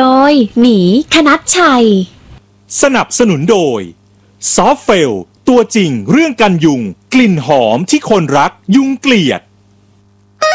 ดยหมีธนัชชัยสนับสนุนโดยซอฟเฟลตัวจริงเรื่องกันยุงกลิ่นหอมที่คนรักยุงเกลียด